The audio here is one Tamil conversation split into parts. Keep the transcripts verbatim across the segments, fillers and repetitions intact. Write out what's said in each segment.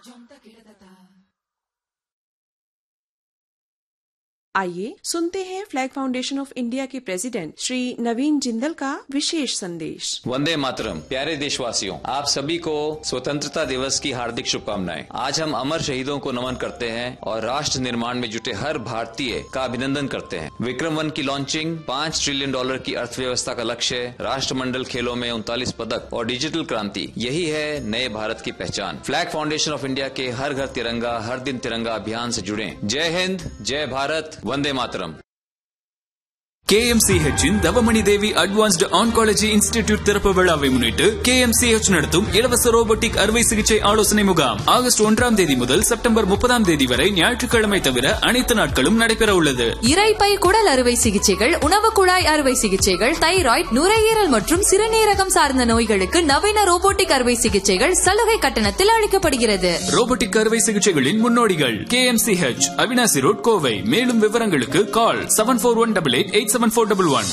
आइए सुनते हैं फ्लैग फाउंडेशन ऑफ इंडिया के प्रेसिडेंट श्री नवीन जिंदल का विशेष संदेश। वंदे मातरम। प्यारे देशवासियों, आप सभी को स्वतंत्रता दिवस की हार्दिक शुभकामनाएं। आज हम अमर शहीदों को नमन करते हैं और राष्ट्र निर्माण में जुटे हर भारतीय का अभिनंदन करते हैं। विक्रम वन की लॉन्चिंग, पाँच ट्रिलियन डॉलर की अर्थव्यवस्था का लक्ष्य, राष्ट्रमंडल खेलों में उनतालीस पदक और डिजिटल क्रांति, यही है नए भारत की पहचान। फ्लैग फाउंडेशन ऑफ इंडिया के हर घर तिरंगा हर दिन तिरंगा अभियान से जुड़े। जय हिंद, जय Bharat, Vande Mataram. K M C H இன் தவமணி தேவி அட்வான்ஸ்டு ஆன்காலஜி இன்ஸ்டிடியூட் திறப்பு விழாவை முன்னிட்டு K M C H நடத்தும் இலவச ரோபோட்டிக் அறுவை சிகிச்சை ஆலோசனை முகாம் ஆகஸ்ட் ஒன்றாம் தேதி முதல் செப்டம்பர் முப்பதாம் தேதி வரை ஞாயிற்றுக்கிழமை தவிர அனைத்து நாட்களும் நடைபெற உள்ளது. இரைப்பை குடல் அறுவை சிகிச்சைகள், உணவு குழாய் அறுவை சிகிச்சைகள், தைராய்டு, நுரையீரல் மற்றும் சிறுநீரகம் சார்ந்த நோய்களுக்கு நவீன ரோபோட்டிக் அறுவை சிகிச்சைகள் சலுகை கட்டணத்தில் அளிக்கப்படுகிறது. ரோபோட்டிக் அறுவை சிகிச்சைகளின் முன்னோடிகள் K M C H, Avinashi road, Kovai. மேலும் விவரங்களுக்கு கால் seven four one double eight eight seven four one one.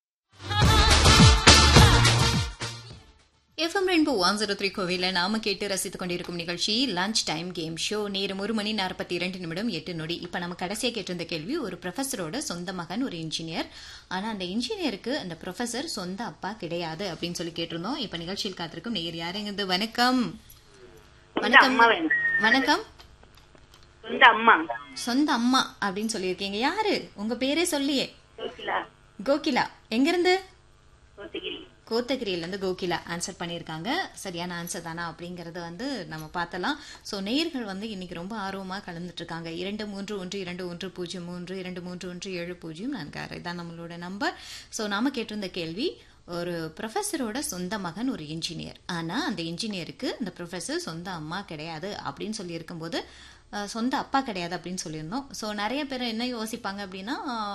FM rainbow one zero three கோவில நாம கேட்டு ரசித்துக் கொண்டிருக்கும் நிகழ்ச்சி லஞ்ச் டைம் கேம் ஷோ. நேரம் ஒரு மணி நாற்பத்தி இரண்டு நிமிடம் எட்டு நொடி. இப்ப நம்ம கடைசியா கேட்டிருந்த கேள்வி, ஒரு ப்ரொஃபஸரோட சொந்த மகன் ஒரு இன்ஜினியர், ஆனா அந்த இன்ஜினியருக்கு அந்த ப்ரொஃபஸர் சொந்த அப்பா கிடையாது அப்படின்னு சொல்லி கேட்டிருந்தோம். இப்ப நிகழ்ச்சியில் காத்திருக்கும் நேர் யாருங்கிறது? வணக்கம். வணக்கம். வணக்கம். சொந்த அம்மா. சொந்த அம்மா அப்படின்னு சொல்லியிருக்கீங்க. யாரு? உங்க பேரே சொல்லியே. கோகிலா. எங்க இருந்து? கோத்தகிரியில இருந்து கோகிலா ஆன்சர் பண்ணியிருக்காங்க. சரியான ஆன்சர் தானா அப்படிங்கறது வந்து நம்ம பார்த்தலாம். ஸோ நேயர்கள் வந்து இன்னைக்கு ரொம்ப ஆர்வமா கலந்துட்டு இருக்காங்க. இரண்டு மூன்று ஒன்று இரண்டு ஒன்று பூஜ்ஜியம் மூன்று இரண்டு மூன்று ஒன்று ஏழு பூஜ்ஜியம் நான்கு ஆறு இதான் நம்மளோட நம்பர். ஸோ நாம கேட்டிருந்த கேள்வி, ஒரு ப்ரொஃபஸரோட சொந்த மகன் ஒரு இன்ஜினியர், ஆனா அந்த இன்ஜினியருக்கு அந்த ப்ரொஃபஸர் சொந்த அம்மா கிடையாது அப்படின்னு சொல்லி இருக்கும்போது சொந்த அப்பா கிடையாது அப்படின்னு சொல்லியிருந்தோம். ஸோ நிறைய பேர் என்ன யோசிப்பாங்க அப்படின்னா,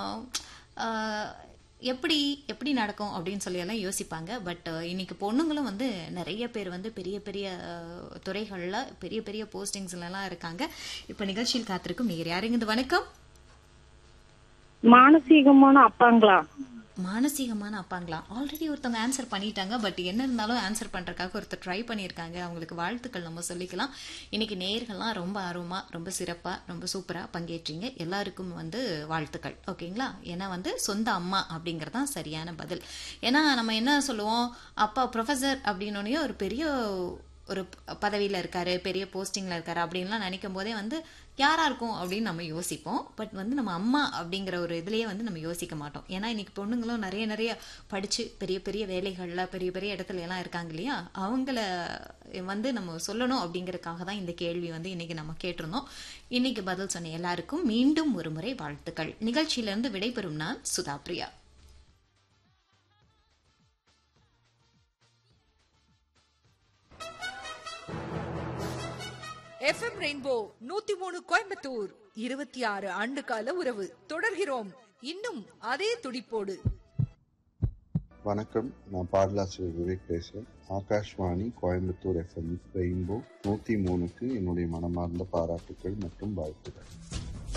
எப்படி எப்படி நடக்கும் அப்படின்னு சொல்லி எல்லாம் யோசிப்பாங்க. பட் இன்னைக்கு பொண்ணுங்களும் வந்து நிறைய பேர் வந்து பெரிய பெரிய துறைகள்ல பெரிய பெரிய போஸ்டிங்ஸ்ல எல்லாம் இருக்காங்க. இப்ப நிகழ்ச்சியில் காத்திருக்கும் நீங்க யாருங்க? வணக்கம். மானசீகமான அப்பாங்களா? மானசீகமான அப்பாங்களா? ஆல்ரெடி ஒருத்தவங்க ஆன்சர் பண்ணிட்டாங்க. பட் என்ன இருந்தாலும் ஆன்சர் பண்றதுக்காக ஒருத்தர் ட்ரை பண்ணியிருக்காங்க. அவங்களுக்கு வாழ்த்துக்கள் நம்ம சொல்லிக்கலாம். இன்னைக்கு நேயர்கள்லாம் ரொம்ப ஆர்வமா ரொம்ப சிறப்பா ரொம்ப சூப்பரா பங்கேற்றீங்க. எல்லாருக்கும் வந்து வாழ்த்துக்கள். ஓகேங்களா? ஏன்னா வந்து சொந்த அம்மா அப்படிங்கறதான் சரியான பதில். ஏன்னா நம்ம என்ன சொல்லுவோம், அப்பா ப்ரொஃபஸர் அப்படின்னோடனே ஒரு பெரிய ஒரு பதவியில இருக்காரு, பெரிய போஸ்டிங்ல இருக்காரு அப்படின்லாம் நினைக்கும் போதே வந்து யாரா இருக்கும் அப்படின்னு நம்ம யோசிப்போம். பட் வந்து நம்ம அம்மா அப்படிங்கிற ஒரு இதுலயே வந்து நம்ம யோசிக்க மாட்டோம். ஏன்னா இன்னைக்கு பொண்ணுங்களும் நிறைய நிறைய படிச்சு பெரிய பெரிய வேலைகள்ல பெரிய பெரிய இடத்துல எல்லாம் இருக்காங்க இல்லையா, அவங்கள வந்து நம்ம சொல்லணும் அப்படிங்கறதுக்காக தான் இந்த கேள்வி வந்து இன்னைக்கு நம்ம கேட்டிருந்தோம். இன்னைக்கு பதில் சொன்ன எல்லாருக்கும் மீண்டும் ஒரு முறை வாழ்த்துக்கள். நிகழ்ச்சியிலிருந்து விடைபெறும் நான் சுதா பிரியா. எஃப்எம் ரெயின்போ நூத்தி மூணு கோயம்புத்தூர் இருபத்தி ஆறு ஆண்டு கால உறவு. தொடர்கிறோம் இன்னும் அதே துடிப்போடு. வணக்கம், நான் பாடலாசிரியர் விவேக் பேசுறேன். ஆகாஷ்வாணி கோயம்புத்தூர் எஃப்எம் ரெயின்போ நூத்தி மூணுக்கு என்னுடைய மனமார்ந்த பாராட்டுக்கள் மற்றும் வாழ்த்துக்கள்.